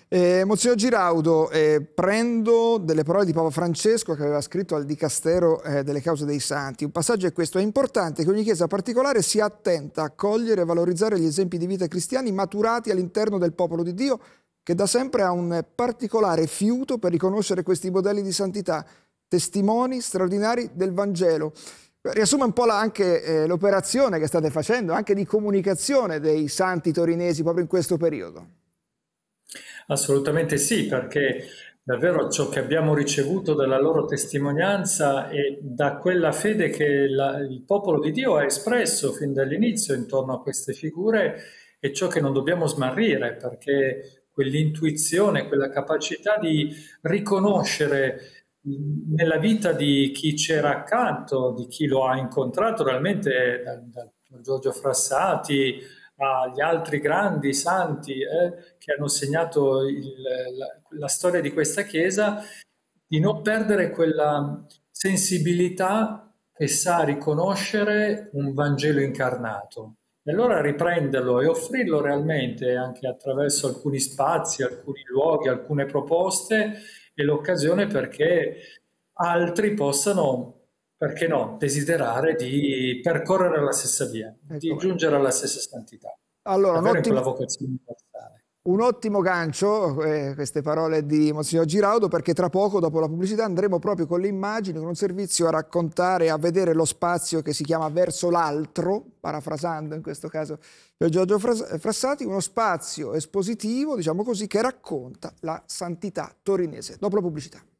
Monsignor Giraudo, prendo delle parole di Papa Francesco che aveva scritto al Dicastero delle cause dei santi. Un passaggio è questo: è importante che ogni chiesa particolare sia attenta a cogliere e valorizzare gli esempi di vita cristiani maturati all'interno del popolo di Dio, che da sempre ha un particolare fiuto per riconoscere questi modelli di santità, testimoni straordinari del Vangelo. Riassume un po' anche l'operazione che state facendo, anche di comunicazione dei santi torinesi proprio in questo periodo. Assolutamente sì, perché davvero ciò che abbiamo ricevuto dalla loro testimonianza e da quella fede che il popolo di Dio ha espresso fin dall'inizio intorno a queste figure è ciò che non dobbiamo smarrire, perché quell'intuizione, quella capacità di riconoscere nella vita di chi c'era accanto, di chi lo ha incontrato realmente, da Giorgio Frassati agli altri grandi santi che hanno segnato la storia di questa Chiesa, di non perdere quella sensibilità che sa riconoscere un Vangelo incarnato. E allora riprenderlo e offrirlo realmente anche attraverso alcuni spazi, alcuni luoghi, alcune proposte, è l'occasione perché altri possano, perché no, desiderare di percorrere la stessa via, di Ecco, giungere alla stessa santità, allora, davvero in quella vocazione universale. un ottimo gancio, queste parole di Monsignor Giraudo, perché tra poco, dopo la pubblicità, andremo proprio con le immagini, con un servizio a raccontare, a vedere lo spazio che si chiama Verso l'altro, parafrasando in questo caso per Giorgio Frassati, uno spazio espositivo, diciamo così, che racconta la santità torinese. Dopo la pubblicità.